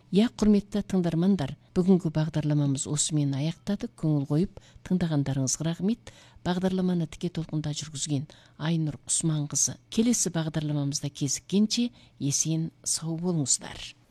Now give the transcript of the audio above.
Я, құрметті тыңдармандар, бүгінгі бағдарламамыз осымен аяқтады. Көңіл қойып тыңдағандарыңызға рахмет. Бағдарламаны тіке толқында жүргізген Айнұр Усманқызы. Келесі бағдарламамызда кезіккенше есен сау болыңыздар.